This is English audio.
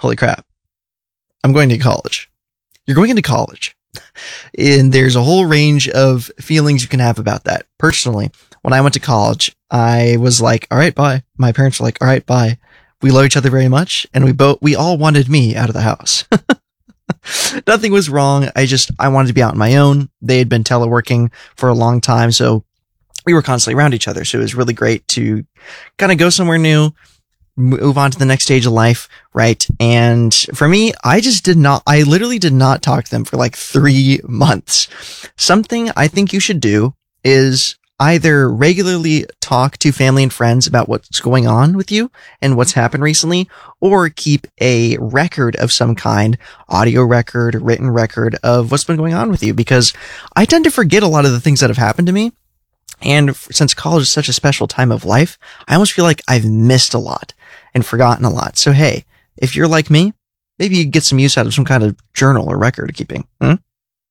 holy crap, I'm going to college. You're going into college. And there's a whole range of feelings you can have about that. Personally, when I went to college, I was like, all right, bye. My parents were like, all right, bye. We love each other very much. And we all wanted me out of the house. Nothing was wrong. I wanted to be out on my own. They had been teleworking for a long time. So we were constantly around each other. So it was really great to kind of go somewhere new, move on to the next stage of life, right? And for me, I literally did not talk to them for like 3 months. Something I think you should do is either regularly talk to family and friends about what's going on with you and what's happened recently, or keep a record of some kind, audio record, written record of what's been going on with you, because I tend to forget a lot of the things that have happened to me. And since college is such a special time of life, I almost feel like I've missed a lot and forgotten a lot. So hey, if you're like me, maybe you get some use out of some kind of journal or record keeping.